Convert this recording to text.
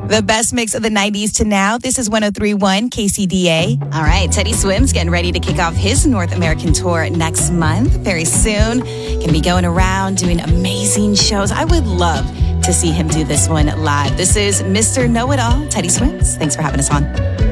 The best mix of the 90s to now. This is 103.1 KCDA. All right, Teddy Swims getting ready to kick off his North American tour next month. Very soon. Can be going around doing amazing shows. I would love to see him do this one live. This is Mr. Know-It-All, Teddy Swims. Thanks for having us on.